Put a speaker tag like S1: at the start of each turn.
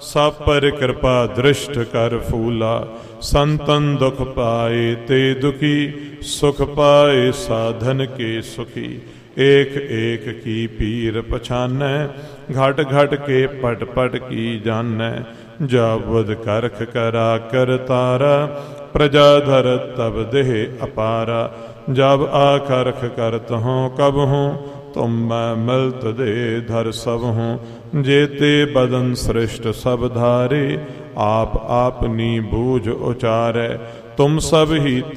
S1: सब पर कृपा दृष्ट कर फूला। संतन दुख पाए ते दुखी, सुख पाए साधन के सुखी। एक एक की पीर पछानै, घट घट के पट पट की जानै। जाबुद करख करा कर तारा, प्रजा धर तब देह अपारा। जब आखरख करत हों कब हों, तुम मैं मिलत दे धर सब हों। जेते बदन सृष्ट सब धारे, आप आपनी बूझ उचारै। तुम सब ही